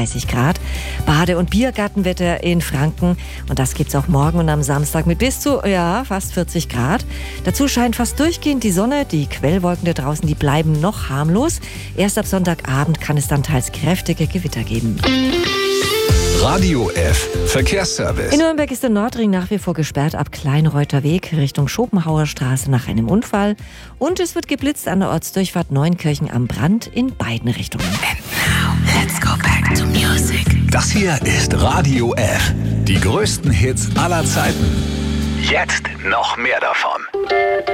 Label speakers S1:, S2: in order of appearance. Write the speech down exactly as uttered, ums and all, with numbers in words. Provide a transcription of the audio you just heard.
S1: dreiunddreißig Grad. Bade- und Biergartenwetter in Franken. Und das gibt's auch morgen und am Samstag mit bis zu, ja, fast vierzig Grad. Dazu scheint fast durchgehend die Sonne. Die Quellwolken da draußen, die bleiben noch harmlos. Erst ab Sonntagabend kann es dann teils kräftige Gewitter geben.
S2: Radio F. Verkehrsservice.
S1: In Nürnberg ist der Nordring nach wie vor gesperrt ab Kleinreuther Weg Richtung Schopenhauer Straße nach einem Unfall. Und es wird geblitzt an der Ortsdurchfahrt Neunkirchen am Brand in beiden Richtungen.
S3: And now, let's go back to music.
S2: Das hier ist Radio F. Die größten Hits aller Zeiten. Jetzt noch mehr davon.